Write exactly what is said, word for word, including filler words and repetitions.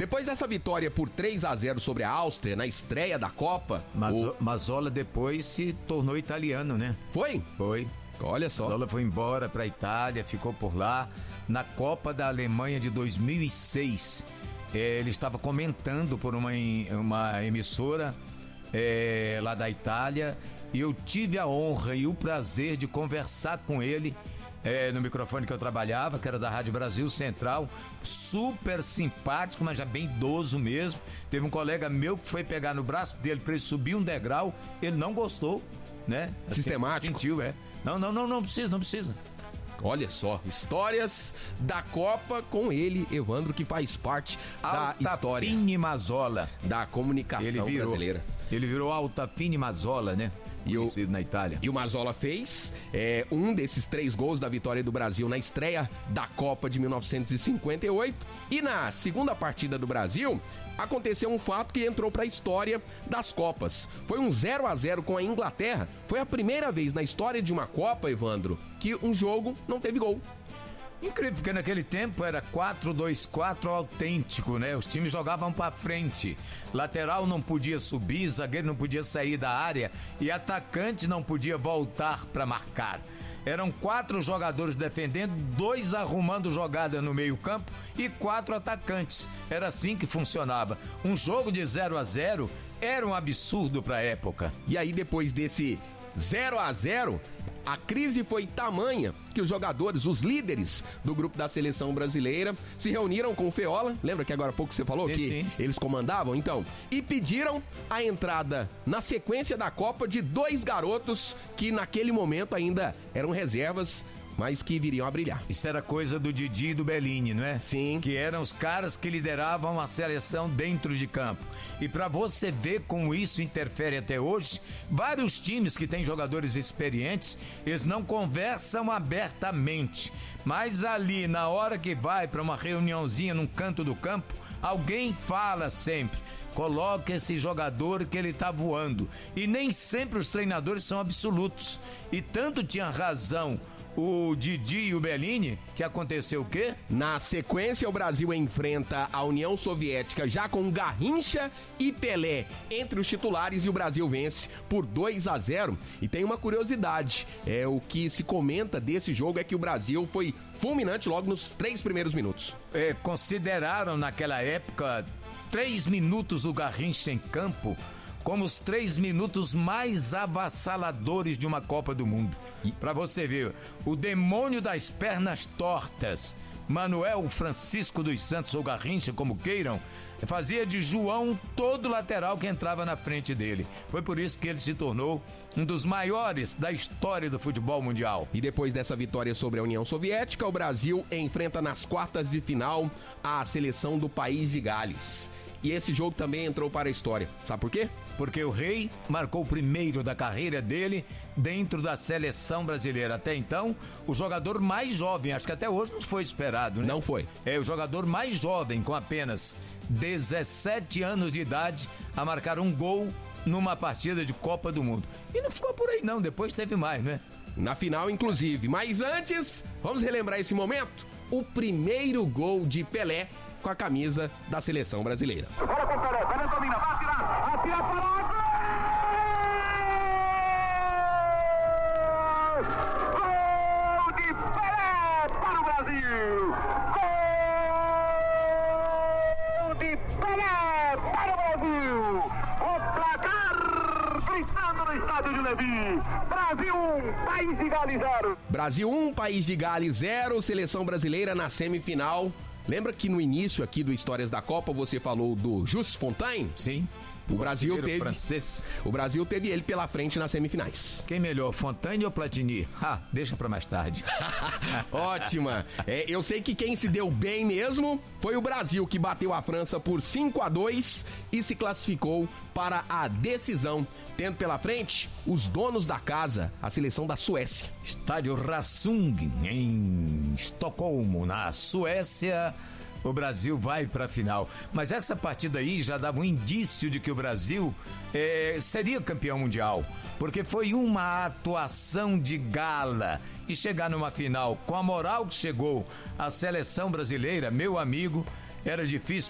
Depois dessa vitória por três a zero sobre a Áustria na estreia da Copa... Mazo- o... Mazzola depois se tornou italiano, né? Foi? Foi. Olha só. Mazzola foi embora pra Itália, ficou por lá. Na Copa da Alemanha de dois mil e seis, eh, ele estava comentando por uma, uma emissora eh, lá da Itália, e eu tive a honra e o prazer de conversar com ele É, no microfone que eu trabalhava, que era da Rádio Brasil Central, super simpático, mas já bem idoso mesmo. Teve um colega meu que foi pegar no braço dele para ele subir um degrau, ele não gostou, né? Assim, Sistemático. Sentiu, é. Não, não, não, não precisa, não precisa. Olha só, histórias da Copa com ele, Evandro, que faz parte da história Altafine Mazzola, da comunicação ele virou, brasileira. Ele virou Altafine Mazzola, né? E o, na Itália. E o Mazzola fez é, um desses três gols da vitória do Brasil na estreia da Copa de mil novecentos e cinquenta e oito. E na segunda partida do Brasil, aconteceu um fato que entrou para a história das Copas. Foi um zero a zero com a Inglaterra. Foi a primeira vez na história de uma Copa, Evandro, que um jogo não teve gol. Incrível, porque naquele tempo era quatro dois quatro autêntico, né? Os times jogavam pra frente. Lateral não podia subir, zagueiro não podia sair da área e atacante não podia voltar pra marcar. Eram quatro jogadores defendendo, dois arrumando jogada no meio-campo e quatro atacantes. Era assim que funcionava. Um jogo de zero a zero era um absurdo pra época. E aí, depois desse zero a zero, a crise foi tamanha que os jogadores, os líderes do grupo da seleção brasileira, se reuniram com o Feola. Lembra que agora há pouco você falou sim, que sim. eles comandavam? Então, e pediram a entrada na sequência da Copa de dois garotos que naquele momento ainda eram reservas, mas que viriam a brilhar. Isso era coisa do Didi e do Bellini, não é? Sim. Que eram os caras que lideravam a seleção dentro de campo. E pra você ver como isso interfere até hoje, vários times que têm jogadores experientes, eles não conversam abertamente. Mas ali, na hora que vai pra uma reuniãozinha num canto do campo, alguém fala sempre: coloca esse jogador que ele tá voando. E nem sempre os treinadores são absolutos. E tanto tinha razão o Didi e o Bellini, que aconteceu o quê? Na sequência, o Brasil enfrenta a União Soviética já com Garrincha e Pelé entre os titulares, e o Brasil vence por dois a zero. E tem uma curiosidade, é o que se comenta desse jogo é que o Brasil foi fulminante logo nos três primeiros minutos. É, consideraram naquela época três minutos do Garrincha em campo como os três minutos mais avassaladores de uma Copa do Mundo. E pra você ver, o demônio das pernas tortas, Manuel Francisco dos Santos ou Garrincha, como queiram, fazia de João todo lateral que entrava na frente dele. Foi por isso que ele se tornou um dos maiores da história do futebol mundial. E depois dessa vitória sobre a União Soviética, o Brasil enfrenta nas quartas de final a seleção do País de Gales. E esse jogo também entrou para a história. Sabe por quê? Porque o Rei marcou o primeiro da carreira dele dentro da seleção brasileira. Até então, o jogador mais jovem, acho que até hoje não foi esperado, né? Não foi. É o jogador mais jovem, com apenas dezessete anos de idade, a marcar um gol numa partida de Copa do Mundo. E não ficou por aí não, depois teve mais, né? Na final, inclusive. Mas antes, vamos relembrar esse momento? O primeiro gol de Pelé com a camisa da seleção brasileira. Bola com Pelé, Pelé domina, vai atirar, atira para o gol! Gol de Pelé para o Brasil! Gol de Pelé para o Brasil! O placar gritando no estádio de Levi. Brasil um, País de Gales zero. Brasil um, País de Gales zero, seleção brasileira na semifinal. Lembra que no início aqui do Histórias da Copa você falou do Just Fontaine? Sim. O Brasil teve francês. O Brasil teve ele pela frente nas semifinais. Quem melhor, Fontaine ou Platini? Ah, deixa pra mais tarde. Ótima. É, eu sei que quem se deu bem mesmo foi o Brasil, que bateu a França por cinco a dois e se classificou para a decisão, tendo pela frente os donos da casa, a seleção da Suécia. Estádio Rasung, em Estocolmo, na Suécia. O Brasil vai para a final. Mas essa partida aí já dava um indício de que o Brasil é, seria campeão mundial. Porque foi uma atuação de gala. E chegar numa final com a moral que chegou a seleção brasileira, meu amigo, era difícil.